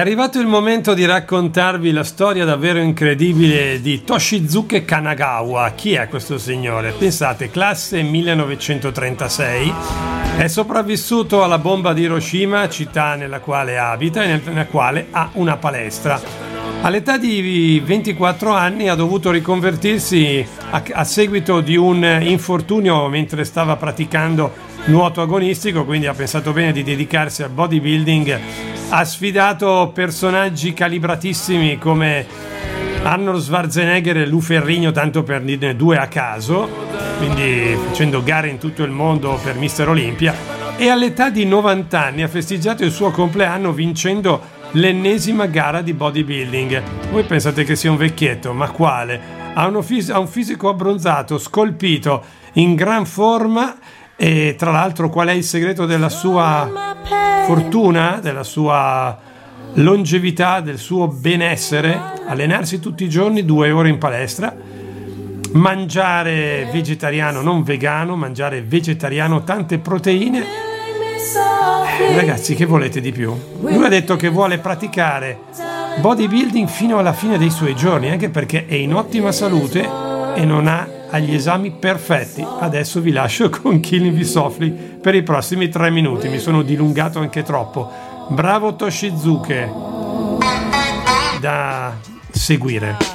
arrivato il momento di raccontarvi la storia davvero incredibile di Toshizuke Kanagawa. Chi è questo signore? Pensate, classe 1936, è sopravvissuto alla bomba di Hiroshima, città nella quale abita e nella quale ha una palestra. All'età di 24 anni ha dovuto riconvertirsi a seguito di un infortunio mentre stava praticando nuoto agonistico, quindi ha pensato bene di dedicarsi al bodybuilding. Ha sfidato personaggi calibratissimi come Arnold Schwarzenegger e Lou Ferrigno, tanto per dirne due a caso, quindi facendo gare in tutto il mondo per Mister Olympia, e all'età di 90 anni ha festeggiato il suo compleanno vincendo l'ennesima gara di bodybuilding. Voi pensate che sia un vecchietto, ma quale? Ha un fisico abbronzato, scolpito, in gran forma. E tra l'altro, qual è il segreto della sua fortuna, della sua longevità, del suo benessere? Allenarsi tutti i giorni 2 ore in palestra, mangiare vegetariano, non vegano, mangiare vegetariano, tante proteine. Ragazzi, che volete di più? Lui ha detto che vuole praticare bodybuilding fino alla fine dei suoi giorni, anche perché è in ottima salute e non ha agli esami perfetti. Adesso vi lascio con Killing Me Softly per i prossimi 3 minuti. Mi sono dilungato anche troppo. Bravo Toshizuke, da seguire.